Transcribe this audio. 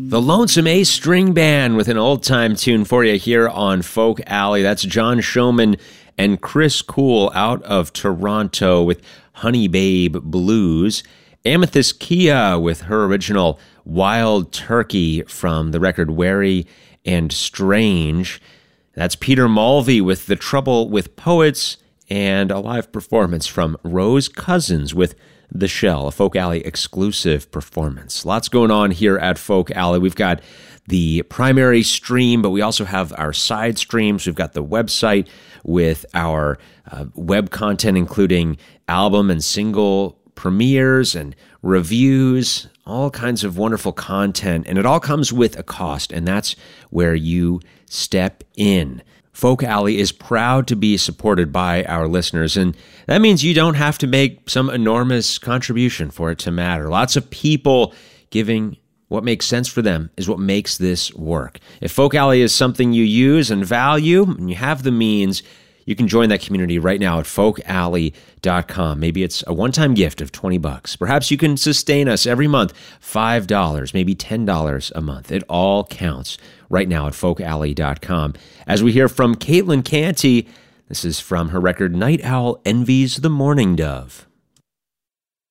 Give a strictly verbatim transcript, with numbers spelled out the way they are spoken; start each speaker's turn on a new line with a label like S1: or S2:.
S1: The Lonesome Ace String Band with an old-time tune for you here on Folk Alley. That's John Schoeman and Chris Cool out of Toronto with Honey Babe Blues. Amethyst Kia with her original Wild Turkey from the record Wary and Strange. That's Peter Mulvey with The Trouble with Poets, and a live performance from Rose Cousins with The Shell, a Folk Alley exclusive performance. Lots going on here at Folk Alley. We've got the primary stream, but we also have our side streams. We've got the website with our uh, web content, including album and single premieres and reviews, all kinds of wonderful content. And it all comes with a cost, and that's where you step in. Folk Alley is proud to be supported by our listeners, and that means you don't have to make some enormous contribution for it to matter. Lots of people giving what makes sense for them is what makes this work. If Folk Alley is something you use and value, and you have the means, you can join that community right now at folk alley dot com. Maybe it's a one-time gift of twenty bucks. Perhaps you can sustain us every month, five dollars, maybe ten dollars a month. It all counts right now at folk alley dot com. As we hear from Caitlin Canty, this is from her record Night Owl Envies the Morning Dove.